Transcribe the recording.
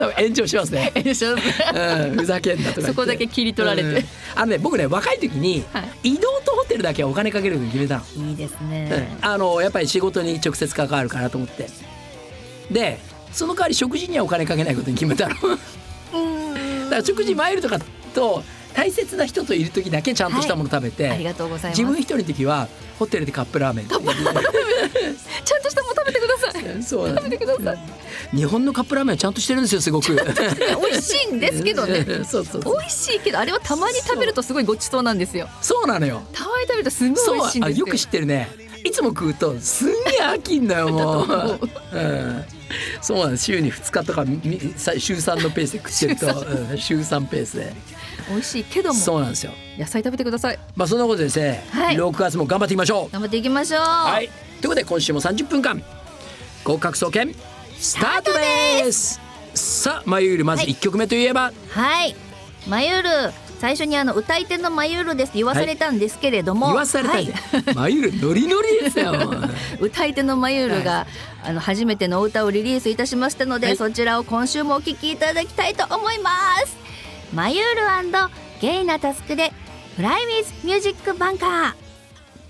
炎上しますね。 炎上しますねふざけんなとか言ってそこだけ切り取られて、 僕ね若い時に移動とホテルだけはお金かけるように決めたの。 いいですね、 やっぱり仕事に直接関わるからと思って、でその代わり食事にはお金かけないことに決めたのだから食事マイルとかと大切な人といる時だけちゃんとしたもの食べて、 ありがとうございます。 自分一人の時はホテルでカップラーメンちゃんとしたもの食べてくださいそう食べてください。 日本のカップラーメンはちゃんとしてるんですよ、すごく美味しいんですけどねそう美味しいけどあれはたまに食べるとすごいごちそうなんですよ。 そうなのよ。 たまに食べるとすごい美味しいんですよ。 よく知ってるね。いつも食うとすんげえ飽きんのよもうそうなんです。週に2日とか週3のペースで食ってると週3ペースで美味しいけどもそうなんですよ。 野菜食べてください。 そんなことでですね、6月も頑張っていきましょう。 頑張っていきましょう。 はい、ということで今週も30分間合格総研スタートです。さあまゆるまず1曲目といえば、 まゆる最初に歌い手のまゆるですって言わされたんですけれども、 言わされたんで、まゆるノリノリですよ歌い手のまゆるが、初めてのお歌をリリースいたしましたので、そちらを今週もお聴きいただきたいと思います。まゆる&ゲイナタスクでフライウィズミュージックバンカー。